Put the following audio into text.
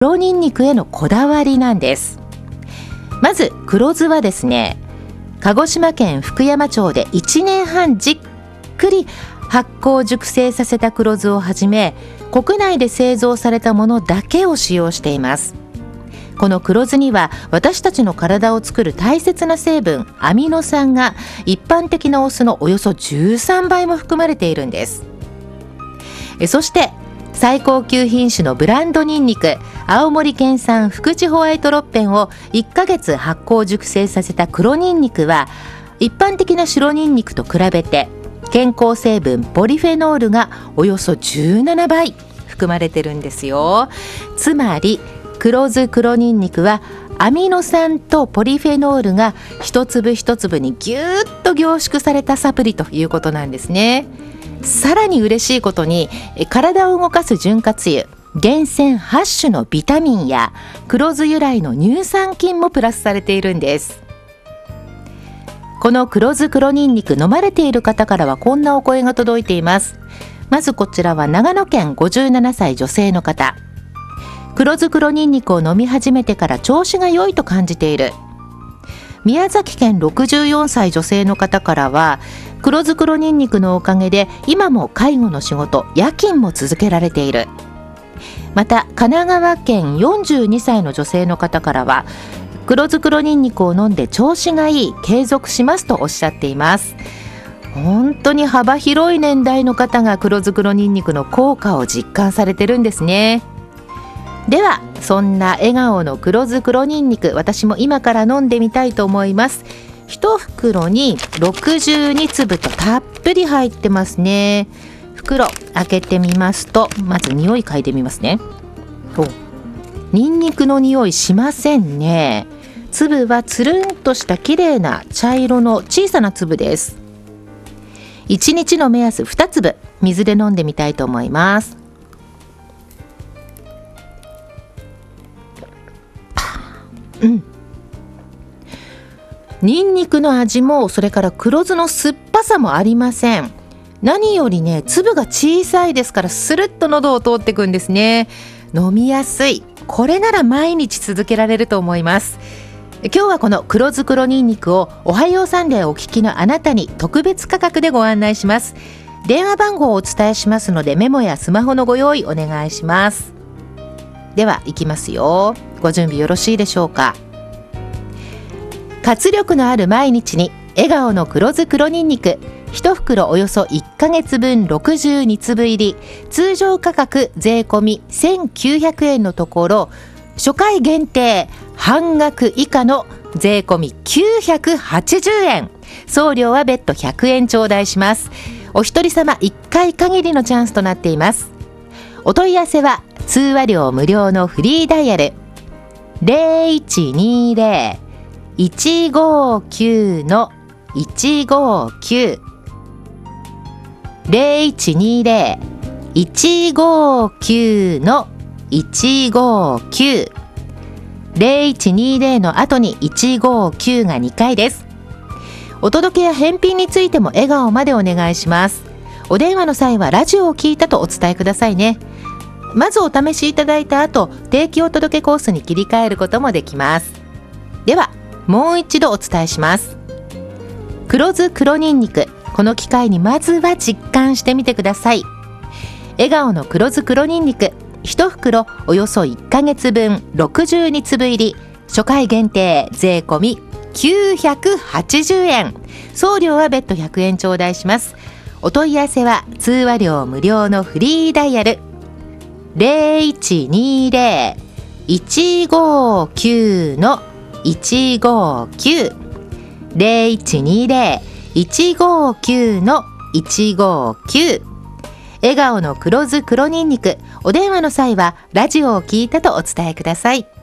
黒ニンニクへのこだわりなんです。まず黒酢はですね、鹿児島県福山町で1年半じっくり発酵熟成させた黒酢をはじめ、国内で製造されたものだけを使用しています。この黒酢には私たちの体を作る大切な成分アミノ酸が一般的なお酢のおよそ13倍も含まれているんです。そして最高級品種のブランドニンニク、青森県産福地ホワイトロッペンを1ヶ月発酵熟成させた黒ニンニクは、一般的な白ニンニクと比べて健康成分ポリフェノールがおよそ17倍含まれてるんですよ。つまり黒酢黒ニンニクはアミノ酸とポリフェノールが一粒一粒にぎゅーっと凝縮されたサプリということなんですね。さらに嬉しいことに、体を動かす潤滑油厳選8種のビタミンや黒酢由来の乳酸菌もプラスされているんです。この黒酢黒ニンニク飲まれている方からはこんなお声が届いています。まずこちらは長野県57歳女性の方。黒酢黒ニンニクを飲み始めてから調子が良いと感じている。宮崎県64歳女性の方からは、黒酢黒ニンニクのおかげで今も介護の仕事、夜勤も続けられている。また神奈川県42歳の女性の方からは、黒酢黒ニンニクを飲んで調子がいい、継続しますとおっしゃっています。本当に幅広い年代の方が黒酢黒ニンニクの効果を実感されてるんですね。ではそんな笑顔の黒酢黒ニンニク、私も今から飲んでみたいと思います。1袋に62粒とたっぷり入ってますね。袋開けてみますと、まず匂い嗅いでみますね。ニンニクの匂いしませんね。粒はつるんとした綺麗な茶色の小さな粒です。1日の目安2粒、水で飲んでみたいと思います。ニンニクの味も、それから黒酢の酸っぱさもありません。何よりね、粒が小さいですからスルッと喉を通っていくんですね。飲みやすい。これなら毎日続けられると思います。今日はこの黒酢黒ニンニクをおはようサンデーをお聞きのあなたに特別価格でご案内します。電話番号をお伝えしますので、メモやスマホのご用意お願いします。では行きますよ。ご準備よろしいでしょうか。活力のある毎日に笑顔の黒酢黒ニンニク、1袋およそ1ヶ月分62粒入り、通常価格税込み1900円のところ、初回限定半額以下の税込み980円、送料は別途100円頂戴します。お一人様1回限りのチャンスとなっています。お問い合わせは通話料無料のフリーダイヤル 0120-159-159 0120-159-159 0120の後に159が2回です。お届けや返品についても笑顔までお願いします。お電話の際はラジオを聞いたとお伝えくださいね。まずお試しいただいた後、定期お届けコースに切り替えることもできます。ではもう一度お伝えします。黒酢黒ニンニク、この機会にまずは実感してみてください。笑顔の黒酢黒ニンニク、1袋およそ1ヶ月分62粒入り、初回限定税込み980円、送料は別途100円頂戴します。お問い合わせは通話料無料のフリーダイヤル 0120-159-159 0120-159-159 笑顔の黒酢黒ニンニク、お電話の際はラジオを聞いたとお伝えください。